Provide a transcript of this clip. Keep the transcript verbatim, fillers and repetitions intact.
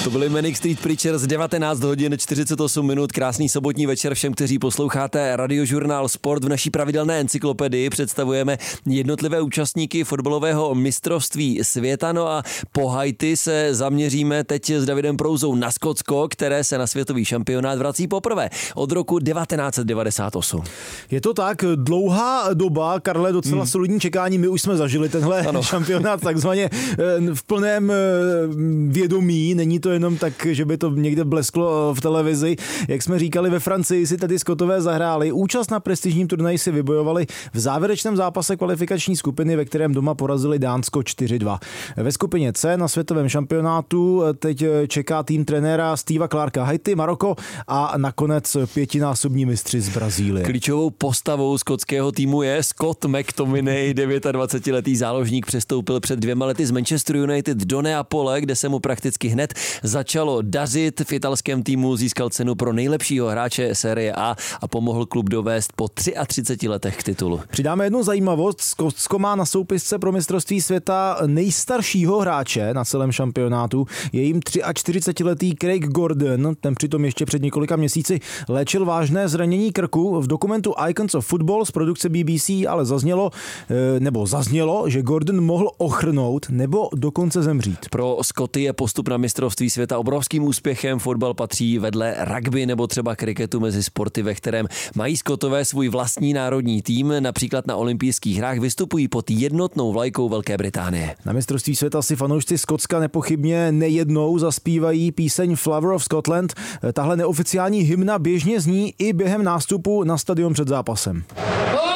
To byly Manic Street Preachers, devatenáct hodin čtyřicet osm minut, krásný sobotní večer všem, kteří posloucháte Radiožurnál Sport. V naší pravidelné encyklopedii představujeme jednotlivé účastníky fotbalového mistrovství světa. No a po Haiti se zaměříme teď s Davidem Prouzou na Skotsko, které se na světový šampionát vrací poprvé od roku devatenáct set devadesát osm. Je to tak, dlouhá doba, Karle, docela hmm. solidní čekání. My už jsme zažili tenhle ano. šampionát takzvaně v plném vědomí. Není to jenom tak, že by to někde blesklo v televizi. Jak jsme říkali, ve Francii si tady Skotové zahráli. Účast na prestižním turnaji si vybojovali v závěrečném zápase kvalifikační skupiny, ve kterém doma porazili Dánsko čtyři dva. Ve skupině C na světovém šampionátu teď čeká tým trenéra Steva Clarka Haiti, Maroko a nakonec pětinásobní mistři z Brazílie. Klíčovou postavou skotského týmu je Scott McTominay, dvacetidevítiletý záložník, přestoupil před dvěma lety z Manchester United do Neapole, kde se mu prakticky hned začalo dařit. V italském týmu získal cenu pro nejlepšího hráče série A a pomohl klub dovést po třiatřiceti letech k titulu. Přidáme jednu zajímavost. Skotsko má na soupisce pro mistrovství světa nejstaršího hráče na celém šampionátu. Je jim čtyřicetiletý Craig Gordon. Ten přitom ještě před několika měsíci léčil vážné zranění krku. V dokumentu Icons of Football z produkce B B C ale zaznělo, nebo zaznělo, že Gordon mohl ochrnout nebo dokonce zemřít. Pro Skoty je postup na mistrovství světa obrovským úspěchem. Fotbal patří vedle rugby nebo třeba kriketu mezi sporty, ve kterém mají Skotové svůj vlastní národní tým. Například na olympijských hrách vystupují pod jednotnou vlajkou Velké Británie. Na mistrovství světa si fanoušci Skotska nepochybně nejednou zaspívají píseň Flower of Scotland. Tahle neoficiální hymna běžně zní i během nástupu na stadion před zápasem.